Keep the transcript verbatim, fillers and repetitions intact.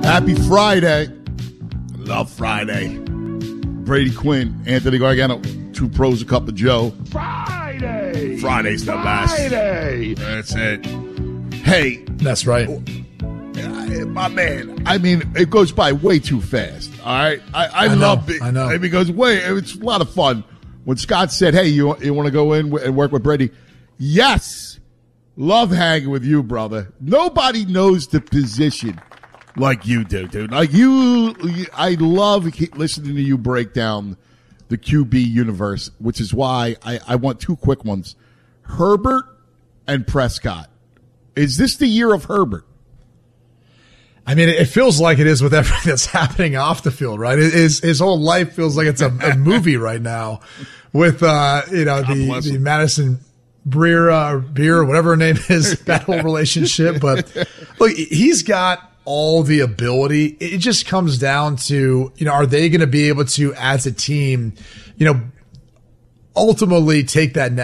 Happy Friday. Love Friday. Brady Quinn, Anthony Gargano, two pros, a cup of Joe. Friday. Friday's the best. Friday. That's it. Hey. That's right. My man, I mean, it goes by way too fast, all right? I, I, I love know, it. I know. It goes way, it's a lot of fun. When Scott said, hey, you, you want to go in and work with Brady? Yes. Love hanging with you, brother. Nobody knows the position like you do, dude. Like you, I love listening to you break down the Q B universe, which is why I, I want two quick ones. Herbert and Prescott. Is this the year of Herbert? I mean, it feels like it is with everything that's happening off the field, right? His, his whole life feels like it's a, a movie right now with, uh, you know, the, the Madison Breer, uh, Beer, whatever her name is, that whole relationship. But look, he's got all the ability. It just comes down to, you know, are they going to be able to, as a team, you know, ultimately take that next